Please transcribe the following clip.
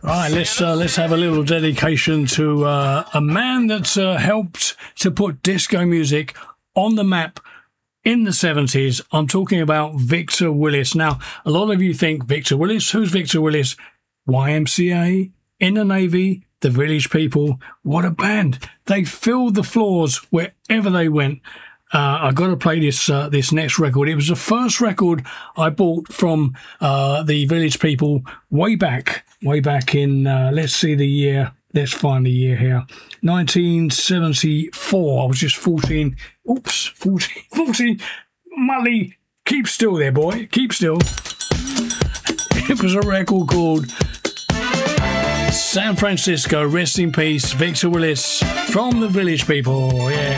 Right, let's have a little dedication to a man that helped to put disco music on the map in the 70s. I'm talking about Victor Willis. Now, a lot of you think Victor Willis. Who's Victor Willis? YMCA, in the Navy, the Village People. What a band! They filled the floors wherever they went. I got to play this next record. It was the first record I bought from the Village People way back in, let's see the year. Let's find the year here. 1974. I was just 14. Oops, 14. Mully, keep still there, boy. Keep still. It was a record called San Francisco. Rest in peace, Victor Willis from the Village People. Yeah.